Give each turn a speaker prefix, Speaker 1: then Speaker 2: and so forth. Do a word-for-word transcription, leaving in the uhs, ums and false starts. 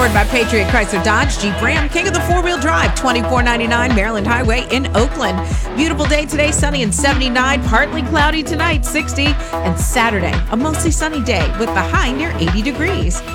Speaker 1: Powered by Patriot Chrysler Dodge Jeep Ram, king of the four-wheel drive, twenty-four ninety-nine Maryland Highway in Oakland. Beautiful day today, sunny and seventy-nine, partly cloudy tonight, sixty, and Saturday, a mostly sunny day with the high near eighty degrees.